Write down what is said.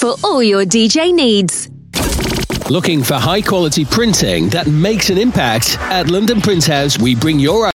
for all your DJ needs. Looking for high-quality printing that makes an impact? At London Print House, we bring your